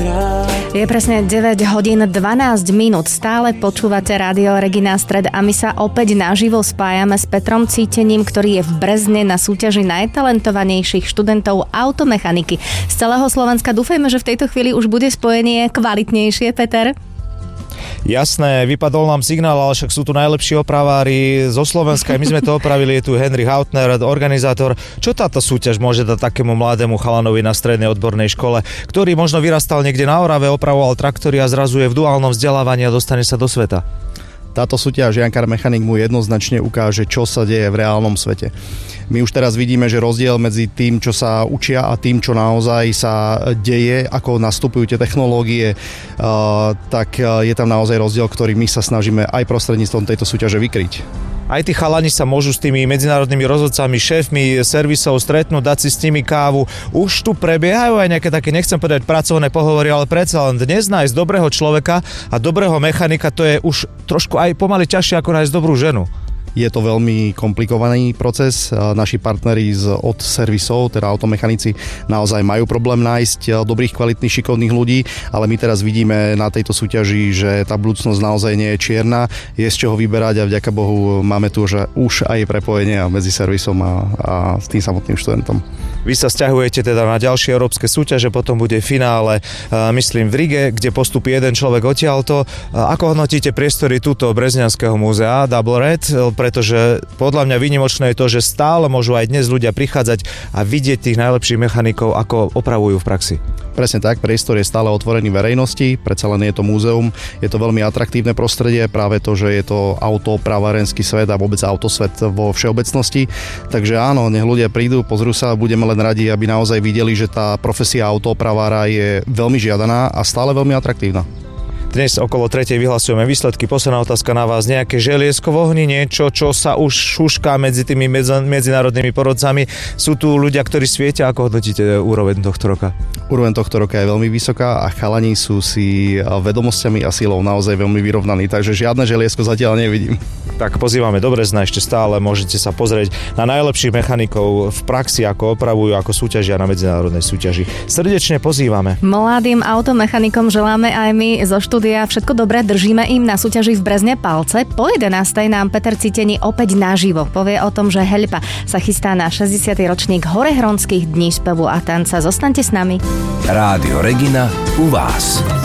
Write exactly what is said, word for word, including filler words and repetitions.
Je presne deväť hodín dvanásť minút. Stále počúvate Rádio Regina Stred a my sa opäť naživo spájame s Petrom Cítením, ktorý je v Brezne na súťaži najtalentovanejších študentov automechaniky z celého Slovenska. Dúfajme, že v tejto chvíli už bude spojenie kvalitnejšie, Peter. Jasné, vypadol nám signál, ale však sú tu najlepší opravári zo Slovenska. My sme to opravili, je tu Henry Hautner, organizátor. Čo táto súťaž môže dať takému mladému chalanovi na strednej odbornej škole, ktorý možno vyrastal niekde na Orave, opravoval traktory a zrazu je v duálnom vzdelávaní a dostane sa do sveta? Táto súťaž Jan Car Mechanic mu jednoznačne ukáže, čo sa deje v reálnom svete. My už teraz vidíme, že rozdiel medzi tým, čo sa učia a tým, čo naozaj sa deje, ako nastupujú tie technológie, tak je tam naozaj rozdiel, ktorý my sa snažíme aj prostredníctvom tejto súťaže vykryť. Aj tí chalani sa môžu s tými medzinárodnými rozhodcami, šéfmi servisov stretnúť, dať si s nimi kávu. Už tu prebiehajú aj nejaké také, nechcem povedať pracovné pohovory, ale predsa len dnes nájsť dobrého človeka a dobrého mechanika, to je už trošku aj pomaly ťažšie ako nájsť dobrú ženu. Je to veľmi komplikovaný proces. Naši partneri z, od servisov, teda automechanici, naozaj majú problém nájsť dobrých, kvalitných, šikovných ľudí, ale my teraz vidíme na tejto súťaži, že tá budúcnosť naozaj nie je čierna, je z čoho vyberať a vďaka Bohu máme tu už, už aj prepojenie medzi servisom a, a s tým samotným študentom. Vy sa sťahujete teda na ďalšie európske súťaže, potom bude finále, myslím v Rige, kde postupí jeden človek odtiaľto. Ako hodnotíte priestory túto Brezňanského múzea Double Red? Pretože podľa mňa výnimočné je to, že stále môžu aj dnes ľudia prichádzať a vidieť tých najlepších mechanikov, ako opravujú v praxi. Presne tak, priestor je stále otvorený verejnosti, predsa len je to múzeum, je to veľmi atraktívne prostredie, práve to, že je to autoopravárenský svet a vôbec autosvet vo všeobecnosti. Takže áno, nech ľudia prídu, pozrú sa a budeme len radi, aby naozaj videli, že tá profesia autoopravára je veľmi žiadaná a stále veľmi atraktívna. Dnes okolo tretej vyhlasujeme výsledky. Posledná otázka na vás. Nejaké želiesko v ohni, niečo, čo sa už šušká medzi tými medzinárodnými porodcami. Sú tu ľudia, ktorí svietia. Ako hodnotíte úroveň tohto roka? Úroveň tohto roka je veľmi vysoká a chalani sú si vedomosťami a silou naozaj veľmi vyrovnaní. Takže žiadne želiesko zatiaľ nevidím. Tak pozývame do Brezna ešte stále. Môžete sa pozrieť na najlepších mechanikov v praxi, ako opravujú, ako súťažia na medzinárodnej súťaži. Srdečne pozývame. Mladým automechanikom želáme aj my zo štúdia všetko dobré, držíme im na súťaži v Brezne palce. Po jedenástej nám Peter Cítení opäť naživo povie o tom, že Heľpa sa chystá na šesťdesiaty ročník Horehronských dní spevu a tanca. Zostaňte s nami. Rádio Regina u vás.